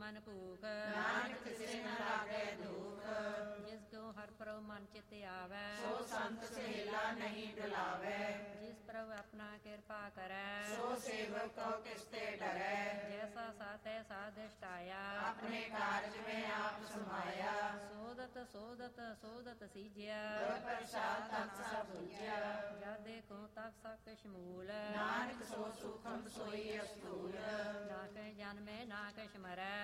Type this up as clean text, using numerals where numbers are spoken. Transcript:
ਮਨ ਭੂਖ। ਨਾਨਕ ਤਿਸੈ ਨ ਲਾਗੈ ਦੁਖ। ਜਿਸ ਕੋ ਹਰ ਪ੍ਰਭ ਮਨ ਚਿਤ ਆਵੈ। ਸੋ ਸੰਤ ਸਹੇਲਾ ਨਹੀਂ ਡੁਲਾਵੈ। ਜਿਸ ਪ੍ਰਭ ਆਪਣਾ ਕਿਰਪਾ ਕਰੈ। ਸੋ ਸੇਵਕ ਕਉ ਕਿਸ ਤੇ ਡਰੈ। ਜੈਸਾ ਸਾਤੈ ਸਾਧਿਸ਼ਟ ਆਇਆ। ਆਪਣੇ ਕਾਰਜ ਮੈਂ ਆਪ ਸਮਾਇਆ। ਸੋਦਤ ਸੋਦਤ ਸੋਦਤ ਸੀਜਿਆ। ਗੁਰ ਪ੍ਰਸਾਦ ਤਤ ਸਭ ਬੁਝਿਆ। ਜਦ ਦੇਖੋ ਤਬ ਸਭ ਕਿਛ ਮੂਲ। ਨਾਨਕ ਸੋ ਸੂਖਮ ਸੋਈ ਅਸਤੂਲ। ਨਾ ਕੈ ਜਨਮੈ ਨਾ ਕਛ ਮਰੈ।